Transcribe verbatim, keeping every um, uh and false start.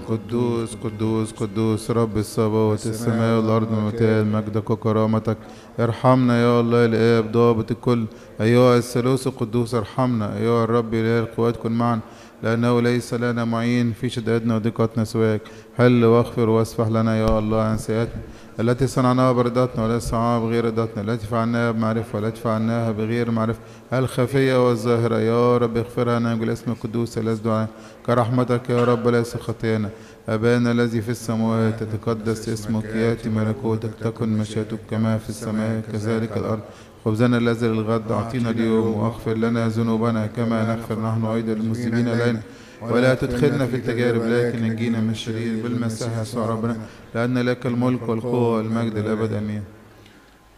قدوس قدوس قدوس رب الصبوات، السماء والأرض ممتاز مجدك وكرامتك. ارحمنا يا الله الآب ضابط الكل، أيها الثالوث القدوس ارحمنا. أيها الرب إله القوات كن معنا، لأنه ليس لنا معين في شدائدنا وضيقتنا سواك. حل واغفر واسفح لنا يا الله عن سيئاتنا التي صنعناها برضاتنا ولا صنعناها بغير رضاتنا، التي فعلناها بمعرفة والتي فعلناها بغير معرفة، الخفية والظاهرة. يا رب اغفرها لنا بالاسم القدوس الذي دعانا كرحمتك يا رب ليس خطيانا. أبانا الذي في السماوات تتقدس اسمك، يأتي ملكوتك، تكن مشيئتك كما في السماء كذلك الأرض. خبزنا الذي للغد أعطينا اليوم، واغفر لنا ذنوبنا كما نغفر نحن أيضا المذنبين إلينا، ولا تدخلنا في التجارب لكن نجينا من الشرير بالمسيح يسوع ربنا، لأن لك الملك والقوة والمجد الأبد آمين.